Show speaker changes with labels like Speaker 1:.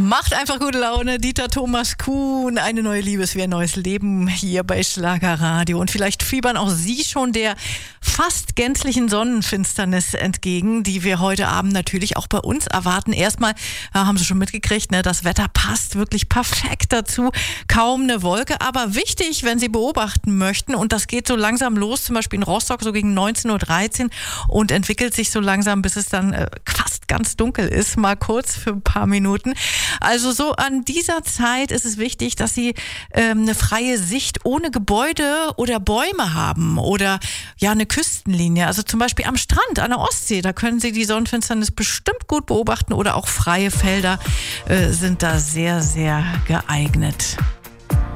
Speaker 1: Macht einfach gute Laune. Dieter Thomas Kuhn, eine neue Liebe ist wie ein neues Leben hier bei Schlagerradio. Und vielleicht fiebern auch Sie schon der fast gänzlichen Sonnenfinsternis entgegen, die wir heute Abend natürlich auch bei uns erwarten. Erstmal haben Sie schon mitgekriegt, ne, das Wetter passt wirklich perfekt dazu. Kaum eine Wolke, aber wichtig, wenn Sie beobachten möchten. Und das geht so langsam los, zum Beispiel in Rostock so gegen 19.13 Uhr und entwickelt sich so langsam, bis es dann fast ganz dunkel ist, mal kurz für ein paar Minuten. Also so an dieser Zeit ist es wichtig, dass Sie eine freie Sicht ohne Gebäude oder Bäume haben oder ja eine Küstenlinie. Also zum Beispiel am Strand, an der Ostsee, da können Sie die Sonnenfinsternis bestimmt gut beobachten oder auch freie Felder sind da sehr, sehr geeignet.